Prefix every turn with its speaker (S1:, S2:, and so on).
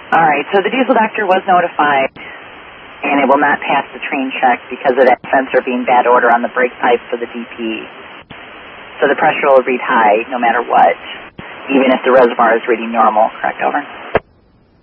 S1: All right, so the diesel doctor was notified, and it will not pass the train check because of that sensor being bad order on the brake pipe for the DP. So the pressure will read high no matter what, even if the reservoir is reading normal. Correct, over?